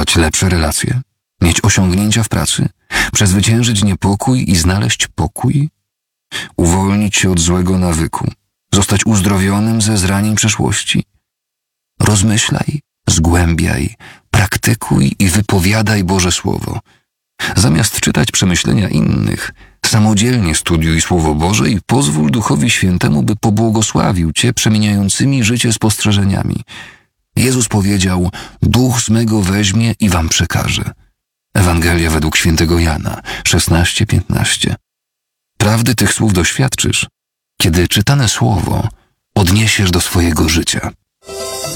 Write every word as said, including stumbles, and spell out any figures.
zbudować lepsze relacje, mieć osiągnięcia w pracy, przezwyciężyć niepokój i znaleźć pokój, uwolnić się od złego nawyku, zostać uzdrowionym ze zranień przeszłości. Rozmyślaj, zgłębiaj, praktykuj i wypowiadaj Boże Słowo. Zamiast czytać przemyślenia innych, samodzielnie studiuj Słowo Boże i pozwól Duchowi Świętemu, by pobłogosławił cię przemieniającymi życie spostrzeżeniami. Jezus powiedział: Duch z mego weźmie i wam przekaże. Ewangelia według świętego Jana szesnaście piętnaście. Prawdy tych słów doświadczysz, kiedy czytane Słowo odniesiesz do swojego życia.